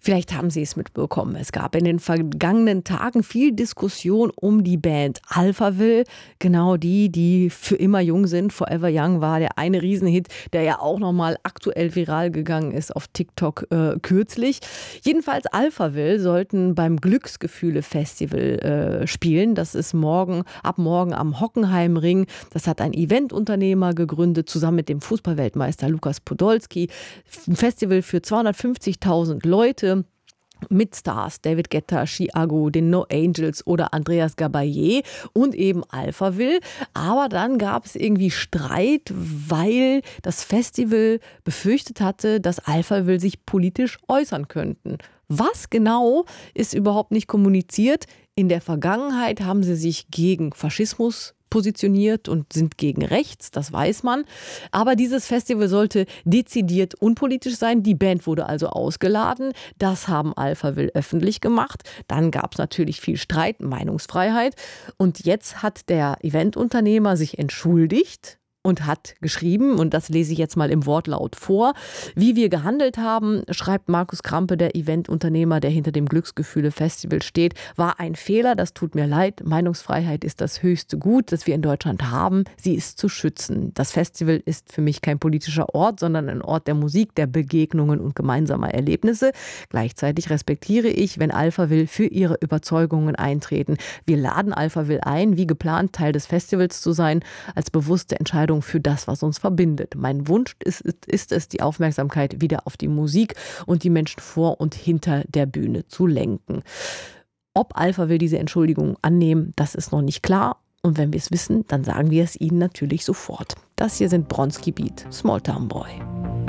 Vielleicht haben Sie es mitbekommen. Es gab in den vergangenen Tagen viel Diskussion um die Band Alphaville. Genau die für immer jung sind. Forever Young war der eine Riesenhit, der ja auch nochmal aktuell viral gegangen ist auf TikTok kürzlich. Jedenfalls Alphaville sollten beim Glücksgefühle-Festival spielen. Das ist ab morgen am Hockenheimring. Das hat ein Eventunternehmer gegründet, zusammen mit dem Fußballweltmeister Lukas Podolski. Ein Festival für 250.000 Leute. Mit Stars, David Guetta, Chiago, den No Angels oder Andreas Gabayé und eben Alphaville. Aber dann gab es irgendwie Streit, weil das Festival befürchtet hatte, dass Alphaville sich politisch äußern könnten. Was genau ist überhaupt nicht kommuniziert. In der Vergangenheit haben sie sich gegen Faschismus positioniert und sind gegen rechts, das weiß man. Aber dieses Festival sollte dezidiert unpolitisch sein. Die Band wurde also ausgeladen. Das haben Alphaville öffentlich gemacht. Dann gab es natürlich viel Streit, Meinungsfreiheit. Und jetzt hat der Eventunternehmer sich entschuldigt und hat geschrieben, und das lese ich jetzt mal im Wortlaut vor: Wie wir gehandelt haben, schreibt Markus Krampe, der Eventunternehmer, der hinter dem Glücksgefühle-Festival steht, war ein Fehler, das tut mir leid. Meinungsfreiheit ist das höchste Gut, das wir in Deutschland haben. Sie ist zu schützen. Das Festival ist für mich kein politischer Ort, sondern ein Ort der Musik, der Begegnungen und gemeinsamer Erlebnisse. Gleichzeitig respektiere ich, wenn Alphaville für ihre Überzeugungen eintreten. Wir laden Alphaville ein, wie geplant Teil des Festivals zu sein, als bewusste Entscheidung für das, was uns verbindet. Mein Wunsch ist es, die Aufmerksamkeit wieder auf die Musik und die Menschen vor und hinter der Bühne zu lenken. Ob Alphaville diese Entschuldigung annehmen, das ist noch nicht klar. Und wenn wir es wissen, dann sagen wir es ihnen natürlich sofort. Das hier sind Bronski Beat, Small Town Boy.